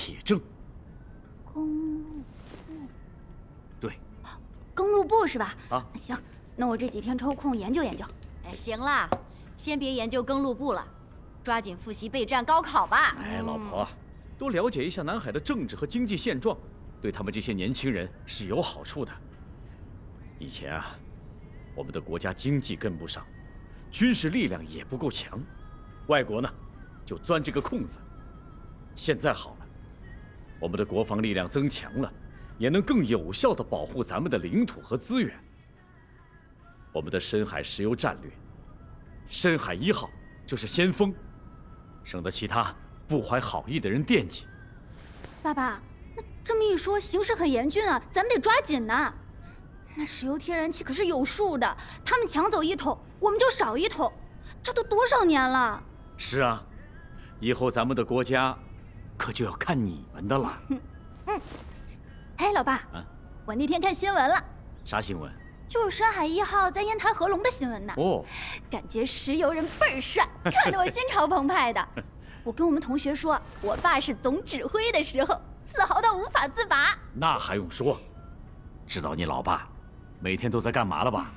铁证。 公路部。 对。 公路部是吧？ 啊， 行，那我这几天抽空研究研究。 哎，行啦，先别研究公路部了，抓紧复习备战高考吧。 哎，老婆，多了解一下南海的政治和经济现状，对他们这些年轻人是有好处的。以前啊，我们的国家经济跟不上，军事力量也不够强，外国呢就钻这个空子。现在好了，我们的国防力量增强了，也能更有效地保护咱们的领土和资源。我们的深海石油战略，深海1号就是先锋，省得其他不怀好意的人惦记。 爸爸，那这么一说，形势很严峻啊，咱们得抓紧呐。那石油天然气可是有数的，他们抢走1桶，我们就少1桶，这都多少年了？ 是啊，以后咱们的国家可就要看你们的了。 哎，老爸，我那天看新闻了。 啥新闻？ 就是深海1号在烟台合龙的新闻呢。 哦， 感觉石油人倍儿帅，看得我心潮澎湃的。我跟我们同学说，我爸是总指挥的时候，自豪到无法自拔。 那还用说？知道你老爸每天都在干嘛了吧？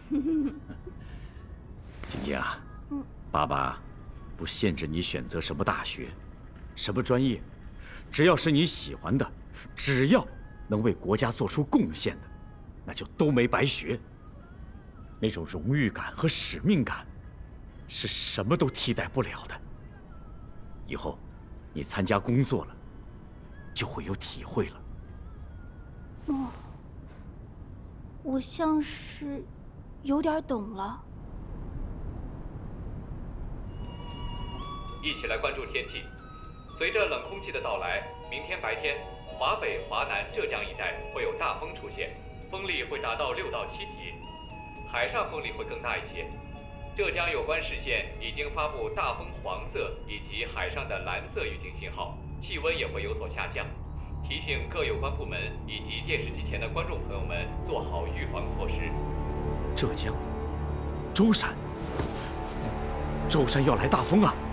晶晶啊，爸爸不限制你选择什么大学、什么专业，只要是你喜欢的，只要能为国家做出贡献的，那就都没白学。那种荣誉感和使命感，是什么都替代不了的。以后你参加工作了，就会有体会了。 哦，我像是有点懂了。 一起来关注天气。随着冷空气的到来，明天白天，华北、华南、浙江一带会有大风出现，风力会达到6到7级，海上风力会更大一些。浙江有关市县已经发布大风黄色以及海上的蓝色预警信号，气温也会有所下降。提醒各有关部门以及电视机前的观众朋友们做好预防措施。 浙江，舟山，舟山要来大风啊！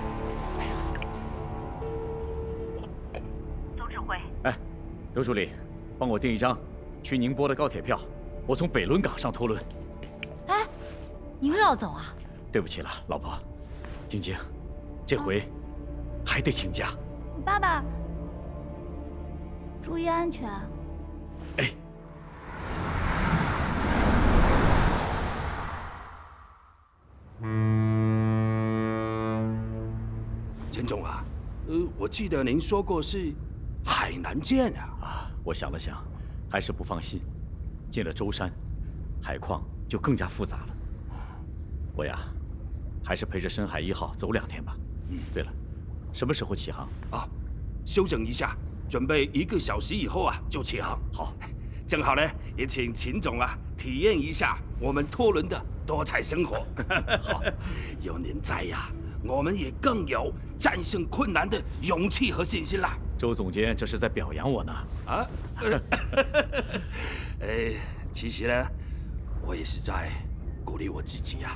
总指挥， 哎，刘助理，帮我订一张去宁波的高铁票，我从北仑港上拖轮。 哎，你又要走啊？ 对不起了，老婆，晶晶，这回还得请假。 爸爸，注意安全。 哎。 钱总啊，我记得您说过是海南舰啊。 啊，我想了想，还是不放心。进了舟山，海况就更加复杂了。我呀，还是陪着深海1号走2天吧。对了，什么时候起航？ 啊，休整一下，准备1个小时以后啊就起航。 好， 正好呢，也请秦总啊体验一下我们拖轮的多彩生活。 好， 有您在呀，我们也更有战胜困难的勇气和信心啦。 周总监这是在表扬我呢。 啊？其实呢，我也是在鼓励我自己呀。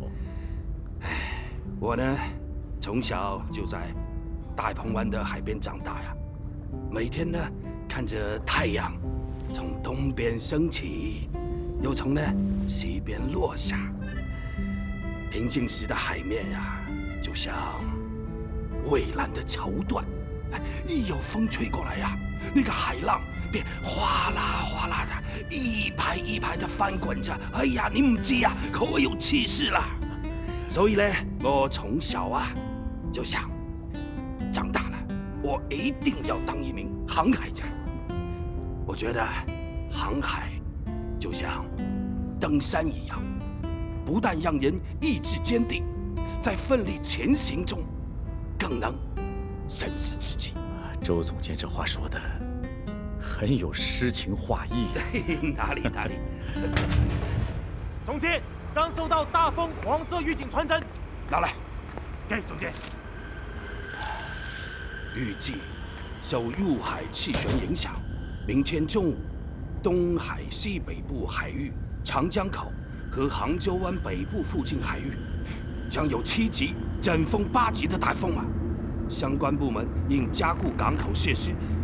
我呢，从小就在大鹏湾的海边长大呀，每天呢看着太阳从东边升起，又从呢西边落下。平静时的海面呀，就像蔚蓝的绸缎，一有风吹过来呀，那个海浪便哗啦哗啦的，一排一排的翻滚着。哎呀，你唔知呀，可有气势啦！所以呢，我从小啊就想，长大了我一定要当一名航海家。我觉得航海就像登山一样，不但让人意志坚定，在奋力前行中更能审视自己。 周总监这话说的很有诗情画意。 哪里哪里。 总监，刚收到大风黄色预警传真， 拿来。 给总监。 预计受入海气旋影响，明天中午，东海西北部海域、长江口和杭州湾北部附近海域将有7级、阵风8级的台风啊！相关部门应加固港口设施，